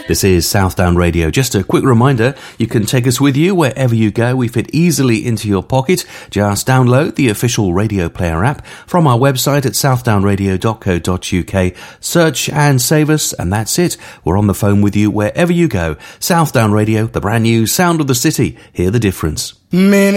This is Southdown Radio. Just a quick reminder, you can take us with you wherever you go. We fit easily into your pocket. Just download the official Radio Player app from our website at southdownradio.co.uk. Search and save us, and that's it. We're on the phone with you wherever you go. Southdown Radio, the brand new sound of the city. Hear the difference. Many